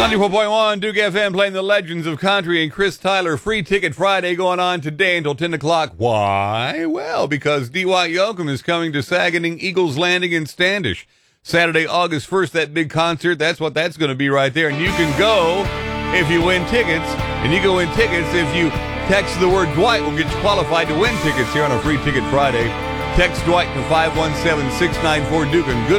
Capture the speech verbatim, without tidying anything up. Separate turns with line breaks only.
ninety-four point one Duke F M playing the Legends of Country and Chris Tyler. Free Ticket Friday going on today until ten o'clock. Why? Well, because D Y. Yoakam is coming to Saguenay Eagles Landing in Standish. Saturday, August first, that big concert. That's what that's going to be right there. And you can go if you win tickets. And you can win tickets if you text the word Dwight. Will get you qualified to win tickets here on a Free Ticket Friday. Text Dwight to five one seven, six nine four Duke. And good